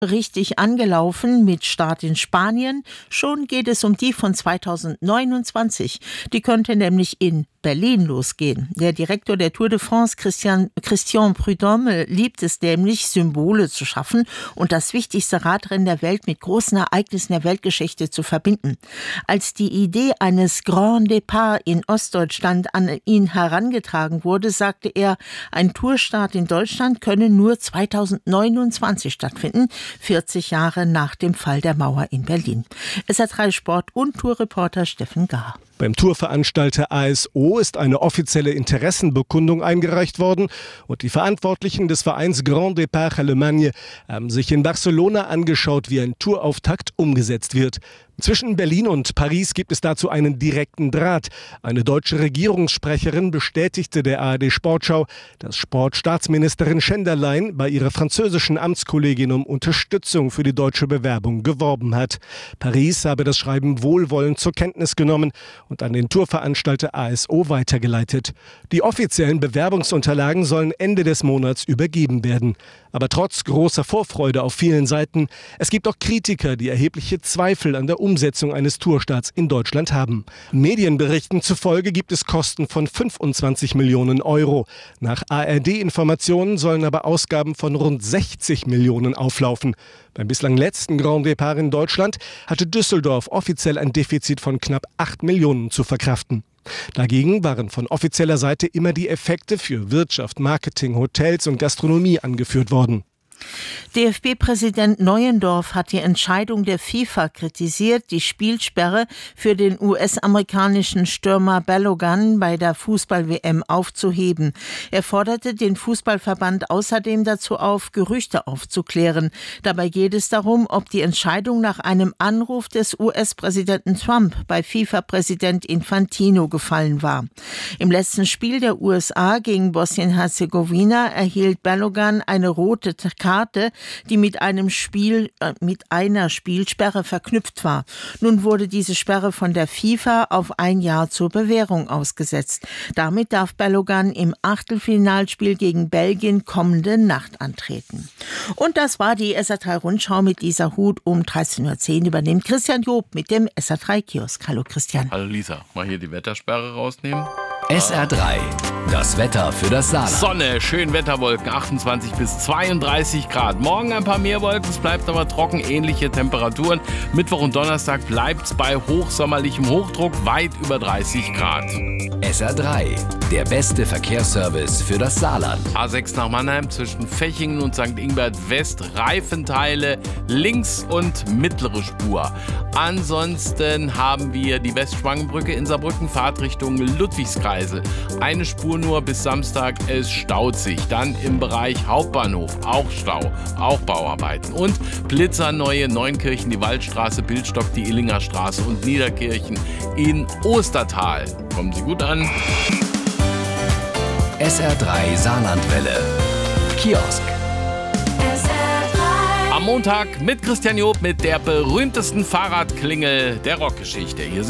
richtig angelaufen mit Start in Spanien. Schon geht es um die von 2029. Die könnte nämlich in Berlin losgehen. Der Direktor der Tour de France, Christian Prudhomme, liebt es nämlich, Symbole zu schaffen und das wichtigste Radrennen der Welt mit großen Ereignissen der Weltgeschichte zu verbinden. Als die Idee eines Grand Départ in Ostdeutschland an ihn herangetragen wurde, sagte er, ein Tourstart in Deutschland könne nur 2029 stattfinden, 40 Jahre nach dem Fall der Mauer in Berlin. SR3 Sport und Tourreporter Steffen Gahr. Beim Tourveranstalter ASO ist eine offizielle Interessenbekundung eingereicht worden und die Verantwortlichen des Vereins Grand Départ Allemagne haben sich in Barcelona angeschaut, wie ein Tourauftakt umgesetzt wird. Zwischen Berlin und Paris gibt es dazu einen direkten Draht. Eine deutsche Regierungssprecherin bestätigte der ARD Sportschau, dass Sportstaatsministerin Schenderlein bei ihrer französischen Amtskollegin um Unterstützung für die deutsche Bewerbung geworben hat. Paris habe das Schreiben wohlwollend zur Kenntnis genommen und an den Tourveranstalter ASO weitergeleitet. Die offiziellen Bewerbungsunterlagen sollen Ende des Monats übergeben werden. Aber trotz großer Vorfreude auf vielen Seiten, es gibt auch Kritiker, die erhebliche Zweifel an der Umsetzung eines Tourstarts in Deutschland haben. Medienberichten zufolge gibt es Kosten von 25 Millionen Euro. Nach ARD-Informationen sollen aber Ausgaben von rund 60 Millionen auflaufen. Beim bislang letzten Grand Départ in Deutschland hatte Düsseldorf offiziell ein Defizit von knapp 8 Millionen zu verkraften. Dagegen waren von offizieller Seite immer die Effekte für Wirtschaft, Marketing, Hotels und Gastronomie angeführt worden. DFB-Präsident Neuendorf hat die Entscheidung der FIFA kritisiert, die Spielsperre für den US-amerikanischen Stürmer Balogun bei der Fußball-WM aufzuheben. Er forderte den Fußballverband außerdem dazu auf, Gerüchte aufzuklären. Dabei geht es darum, ob die Entscheidung nach einem Anruf des US-Präsidenten Trump bei FIFA-Präsident Infantino gefallen war. Im letzten Spiel der USA gegen Bosnien-Herzegowina erhielt Balogun eine rote Karte, die mit einer Spielsperre verknüpft war. Nun wurde diese Sperre von der FIFA auf ein Jahr zur Bewährung ausgesetzt. Damit darf Balogun im Achtelfinalspiel gegen Belgien kommende Nacht antreten. Und das war die SR3 Rundschau mit Lisa Huth. Um 13.10 Uhr übernimmt Christian Job mit dem SR3 Kiosk. Hallo Christian. Hallo Lisa, mal hier die Wettersperre rausnehmen. SR3, das Wetter für das Saarland. Sonne, schön Wetterwolken, 28 bis 32 Grad. Morgen ein paar mehr Wolken, es bleibt aber trocken, ähnliche Temperaturen. Mittwoch und Donnerstag bleibt es bei hochsommerlichem Hochdruck weit über 30 Grad. SR3, der beste Verkehrsservice für das Saarland. A6 nach Mannheim zwischen Fechingen und St. Ingbert West, Reifenteile, links und mittlere Spur. Ansonsten haben wir die Westschwangenbrücke in Saarbrücken, Fahrtrichtung Ludwigskreisel. Eine Spur nur bis Samstag, es staut sich. Dann im Bereich Hauptbahnhof, auch Stau, auch Bauarbeiten. Und blitzerneue Neunkirchen, die Waldstraße, Bildstock, die Illinger Straße und Niederkirchen in Ostertal. Kommen Sie gut an. SR3 Saarlandwelle. Kiosk. Am Montag mit Christian Job mit der berühmtesten Fahrradklingel der Rockgeschichte. Hier sind